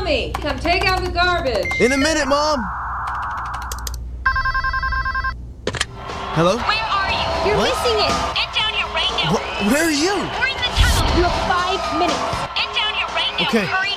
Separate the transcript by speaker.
Speaker 1: Tommy, come take out the garbage.
Speaker 2: In a minute, Mom. Hello?
Speaker 3: Where are you?
Speaker 4: You're
Speaker 2: What?
Speaker 4: missing it.
Speaker 3: Get down here right now.
Speaker 2: Where are you?
Speaker 3: We're in the tunnel.
Speaker 4: You have 5 minutes.
Speaker 3: Get down here right now.
Speaker 2: Okay.
Speaker 3: Hurry